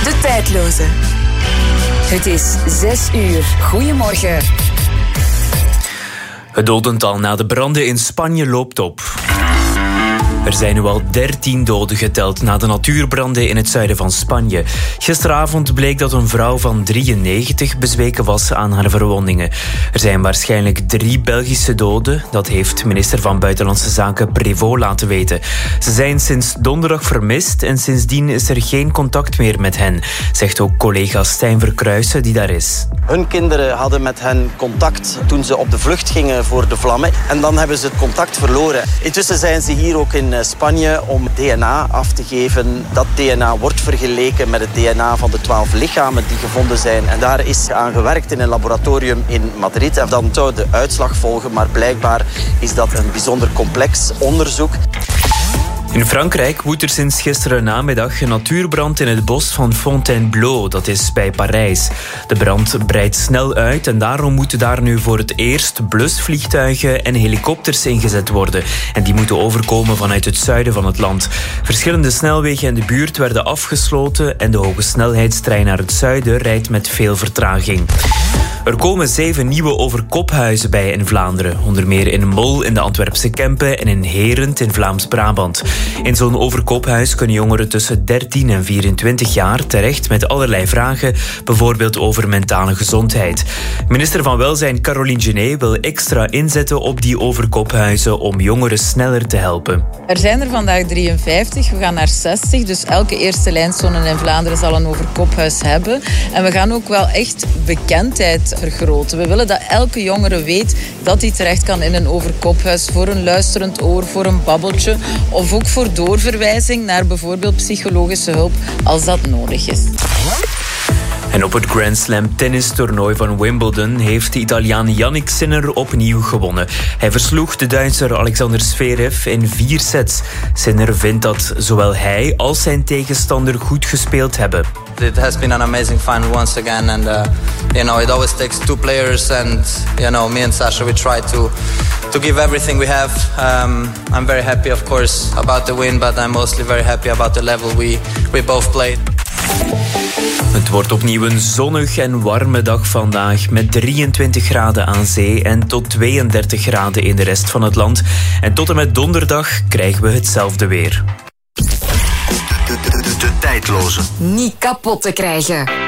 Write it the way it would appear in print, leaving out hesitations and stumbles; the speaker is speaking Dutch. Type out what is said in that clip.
De tijdloze. Het is 6 uur. Goedemorgen. Het dodental na de branden in Spanje loopt op. Er zijn nu al 13 doden geteld na de natuurbranden in het zuiden van Spanje. Gisteravond bleek dat een vrouw van 93 bezweken was aan haar verwondingen. Er zijn waarschijnlijk 3 Belgische doden. Dat heeft minister van Buitenlandse Zaken Prévost laten weten. Ze zijn sinds donderdag vermist en sindsdien is er geen contact meer met hen, zegt ook collega Stijn Verkruijsen die daar is. Hun kinderen hadden met hen contact toen ze op de vlucht gingen voor de vlammen. En dan hebben ze het contact verloren. Intussen zijn ze hier ook in Spanje om DNA af te geven. Dat DNA wordt vergeleken met het DNA van de 12 lichamen die gevonden zijn. En daar is aan gewerkt in een laboratorium in Madrid. En dan zou de uitslag volgen, maar blijkbaar is dat een bijzonder complex onderzoek. In Frankrijk woedt er sinds gisteren namiddag een natuurbrand in het bos van Fontainebleau, dat is bij Parijs. De brand breidt snel uit en daarom moeten daar nu voor het eerst blusvliegtuigen en helikopters ingezet worden. En die moeten overkomen vanuit het zuiden van het land. Verschillende snelwegen in de buurt werden afgesloten en de hoge snelheidstrein naar het zuiden rijdt met veel vertraging. Er komen 7 nieuwe overkophuizen bij in Vlaanderen. Onder meer in Mol in de Antwerpse Kempen en in Herent in Vlaams-Brabant. In zo'n overkophuis kunnen jongeren tussen 13 en 24 jaar terecht met allerlei vragen, bijvoorbeeld over mentale gezondheid. Minister van Welzijn Caroline Genet wil extra inzetten op die overkophuizen om jongeren sneller te helpen. Er zijn er vandaag 53, we gaan naar 60, dus elke eerste lijnzone in Vlaanderen zal een overkophuis hebben. En we gaan ook wel echt bekendheid vergroten. We willen dat elke jongere weet dat hij terecht kan in een overkophuis voor een luisterend oor, voor een babbeltje of ook voor doorverwijzing naar bijvoorbeeld psychologische hulp als dat nodig is. En op het Grand Slam tennistoernooi van Wimbledon heeft de Italiaan Jannik Sinner opnieuw gewonnen. Hij versloeg de Duitser Alexander Zverev in 4 sets. Sinner vindt dat zowel hij als zijn tegenstander goed gespeeld hebben. It has been an amazing final once again, and it always takes 2 players, and me and Sasha, we try to give everything we have. I'm very happy, of course, about the win, but I'm mostly very happy about the level we both played. Het wordt opnieuw een zonnig en warme dag vandaag met 23 graden aan zee en tot 32 graden in de rest van het land. En tot en met donderdag krijgen we hetzelfde weer. De tijdloze. Niet kapot te krijgen.